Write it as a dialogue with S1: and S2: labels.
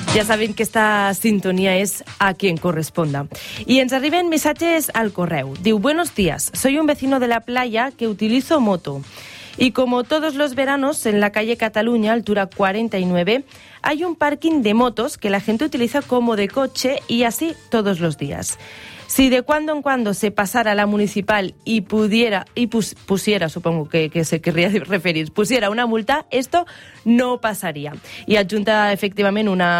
S1: Ja saben que esta sintonía es a quien corresponda. Y ens arriben mensajes al correo. Diu, buenos días, soy un vecino de la playa que utilizo moto. Y como todos los veranos, en la calle Cataluña, altura 49, hay un parking de motos que la gente utiliza como de coche y así todos los días. Si de cuando en cuando se pasara a la municipal y pusiera, supongo que se querría referir, pusiera una multa, esto no pasaría. Y adjunta efectivament una